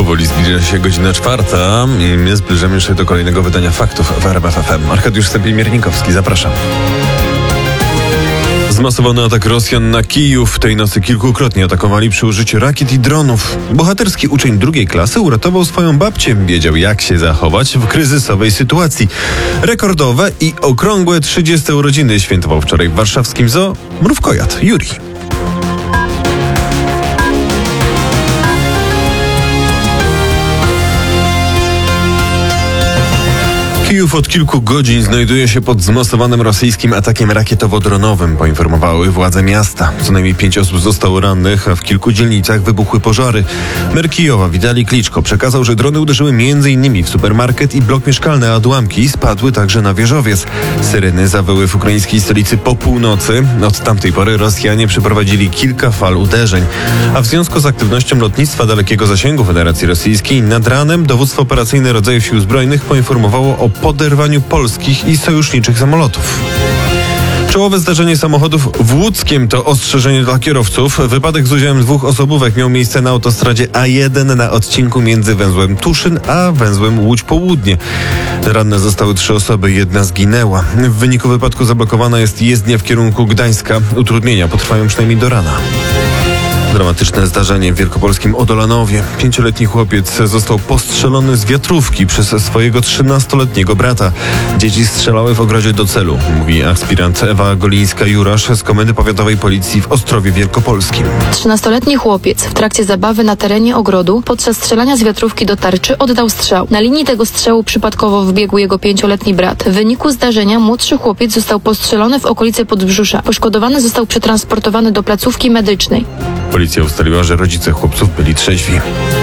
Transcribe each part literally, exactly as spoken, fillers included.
Powoli zbliża się godzina czwarta i my zbliżamy się do kolejnego wydania faktów w R M F F M. Arkadiusz Stępień-Miernikowski, zapraszam. Zmasowany atak Rosjan na Kijów. Tej nocy kilkukrotnie atakowali przy użyciu rakiet i dronów. Bohaterski uczeń drugiej klasy uratował swoją babcię. Wiedział, jak się zachować w kryzysowej sytuacji. Rekordowe i okrągłe trzydzieste urodziny świętował wczoraj w warszawskim zoo mrówkojad Juri. Kijów od kilku godzin znajduje się pod zmasowanym rosyjskim atakiem rakietowo-dronowym, poinformowały władze miasta. Co najmniej pięć osób zostało rannych, a w kilku dzielnicach wybuchły pożary. Mer Kijowa Witalij Kliczko przekazał, że drony uderzyły między innymi w supermarket i blok mieszkalny, a odłamki spadły także na wieżowiec. Syreny zawyły w ukraińskiej stolicy po północy. Od tamtej pory Rosjanie przeprowadzili kilka fal uderzeń. A w związku z aktywnością lotnictwa dalekiego zasięgu Federacji Rosyjskiej nad ranem dowództwo operacyjne rodzajów sił zbrojnych poinformowało o poderwaniu polskich i sojuszniczych samolotów. Czołowe zdarzenie samochodów w Łódzkiem to ostrzeżenie dla kierowców. Wypadek z udziałem dwóch osobówek miał miejsce na autostradzie A jeden na odcinku między węzłem Tuszyn a węzłem Łódź Południe. Ranne zostały trzy osoby, jedna zginęła. W wyniku wypadku zablokowana jest jezdnia w kierunku Gdańska. Utrudnienia potrwają przynajmniej do rana. Dramatyczne zdarzenie w wielkopolskim Odolanowie. Pięcioletni chłopiec został postrzelony z wiatrówki przez swojego trzynastoletniego brata. Dzieci strzelały w ogrodzie do celu, mówi aspirant Ewa Golińska-Jurasz z Komendy Powiatowej Policji w Ostrowie Wielkopolskim. trzynastoletni chłopiec w trakcie zabawy na terenie ogrodu podczas strzelania z wiatrówki do tarczy oddał strzał. Na linii tego strzału przypadkowo wbiegł jego pięcioletni brat. W wyniku zdarzenia młodszy chłopiec został postrzelony w okolicy podbrzusza. Poszkodowany został przetransportowany do placówki medycznej. Policja ustaliła, że rodzice chłopców byli trzeźwi.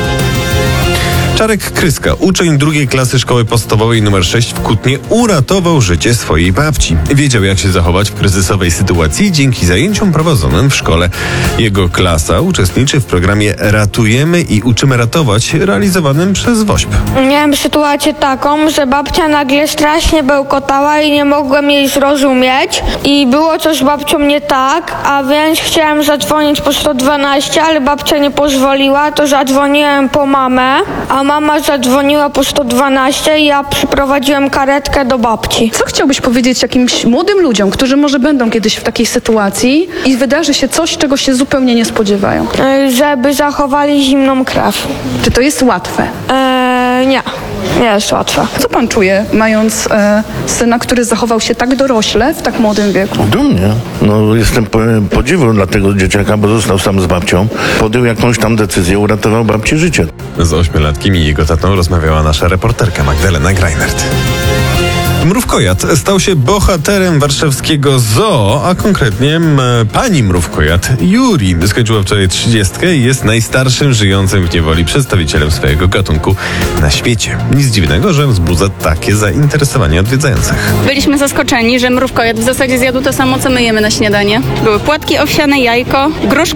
Czarek Kryska, uczeń drugiej klasy szkoły podstawowej numer sześć w Kutnie, uratował życie swojej babci. Wiedział, jak się zachować w kryzysowej sytuacji dzięki zajęciom prowadzonym w szkole. Jego klasa uczestniczy w programie Ratujemy i uczymy ratować, realizowanym przez WOŚP. Miałem sytuację taką, że babcia nagle strasznie bełkotała i nie mogłem jej zrozumieć i było coś z babcią nie tak, a więc chciałem zadzwonić po sto dwanaście, ale babcia nie pozwoliła, to zadzwoniłem po mamę, a mama zadzwoniła po sto dwanaście i ja przyprowadziłem karetkę do babci. Co chciałbyś powiedzieć jakimś młodym ludziom, którzy może będą kiedyś w takiej sytuacji i wydarzy się coś, czego się zupełnie nie spodziewają? Żeby zachowali zimną krew. Czy to jest łatwe? Eee, nie. Nie jest łatwe. Co pan czuje, mając e, syna, który zachował się tak dorośle w tak młodym wieku? Dumnie. No, jestem po, podziwu dla tego dzieciaka, bo został sam z babcią. Podjął jakąś tam decyzję, uratował babci życie. Z ośmiolatkiem i jego tatą rozmawiała nasza reporterka Magdalena Greinert. Mrówkojad stał się bohaterem warszawskiego zoo, a konkretnie m, pani mrówkojad Juri. Skończyła wczoraj trzydziestkę i jest najstarszym żyjącym w niewoli przedstawicielem swojego gatunku na świecie. Nic dziwnego, że wzbudza takie zainteresowanie odwiedzających. Byliśmy zaskoczeni, że mrówkojad w zasadzie zjadł to samo, co my jemy na śniadanie. Były płatki owsiane, jajko, gruszka